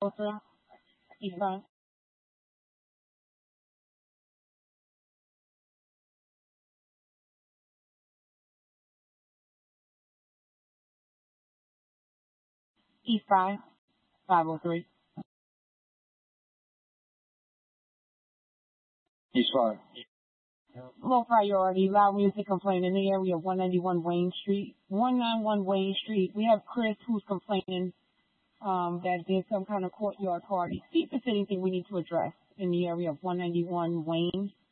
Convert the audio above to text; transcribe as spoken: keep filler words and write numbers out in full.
three, East five. East five, five oh three. East five. Low priority, loud music complaint in the area of one ninety-one Wayne Street. one ninety-one Wayne Street. We have Chris who's complaining um, that there's some kind of courtyard party. See if there's anything we need to address in the area of one ninety-one Wayne.